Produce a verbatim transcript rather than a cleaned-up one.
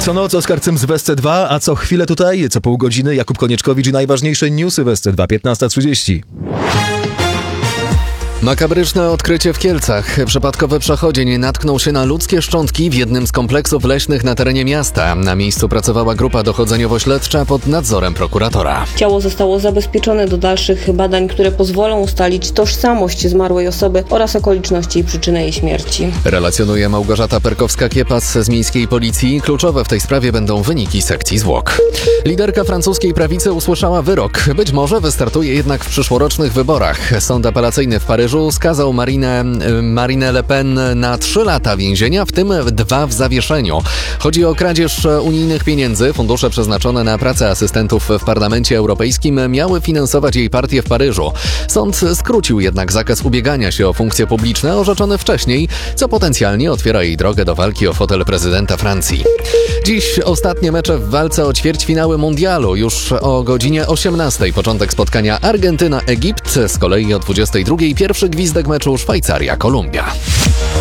Co noc Oskar Cym z W S C dwa, a co chwilę tutaj, co pół godziny Jakub Konieczkowicz i najważniejsze newsy W S C dwa, piętnasta trzydzieści. Makabryczne odkrycie w Kielcach. Przypadkowy przechodzień natknął się na ludzkie szczątki w jednym z kompleksów leśnych na terenie miasta. Na miejscu pracowała grupa dochodzeniowo-śledcza pod nadzorem prokuratora. Ciało zostało zabezpieczone do dalszych badań, które pozwolą ustalić tożsamość zmarłej osoby oraz okoliczności i przyczynę jej śmierci. Relacjonuje Małgorzata Perkowska-Kiepas z miejskiej policji. Kluczowe w tej sprawie będą wyniki sekcji zwłok. Liderka francuskiej prawicy usłyszała wyrok. Być może wystartuje jednak w przyszłorocznych wyborach. Sąd apelacyjny w Paryżu skazał Marinę, Marine Le Pen na trzy lata więzienia, w tym dwa w zawieszeniu. Chodzi o kradzież unijnych pieniędzy. Fundusze przeznaczone na pracę asystentów w Parlamencie Europejskim miały finansować jej partię w Paryżu. Sąd skrócił jednak zakaz ubiegania się o funkcje publiczne orzeczony wcześniej, co potencjalnie otwiera jej drogę do walki o fotel prezydenta Francji. Dziś ostatnie mecze w walce o ćwierćfinały mundialu. Już o godzinie osiemnastej początek spotkania Argentyna-Egipt. Z kolei o dwudziestej drugiej pierwszy gwizdek meczu Szwajcaria-Kolumbia.